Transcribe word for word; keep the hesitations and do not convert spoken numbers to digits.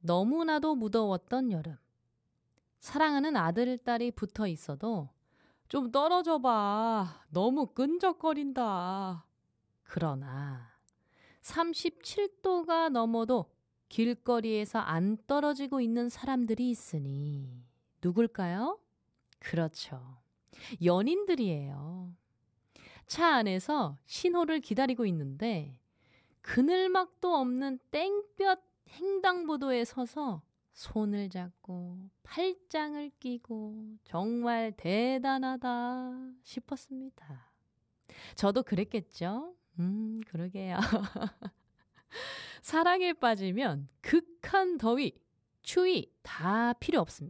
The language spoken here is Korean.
너무나도 무더웠던 여름. 사랑하는 아들, 딸이 붙어 있어도 좀 떨어져 봐. 너무 끈적거린다. 그러나 삼십칠 도가 넘어도 길거리에서 안 떨어지고 있는 사람들이 있으니 누굴까요? 그렇죠. 연인들이에요. 차 안에서 신호를 기다리고 있는데 그늘막도 없는 땡볕 횡단보도에 서서 손을 잡고 팔짱을 끼고 정말 대단하다 싶었습니다. 저도 그랬겠죠? 음, 그러게요. 사랑에 빠지면 극한 더위, 추위 다 필요 없습니다.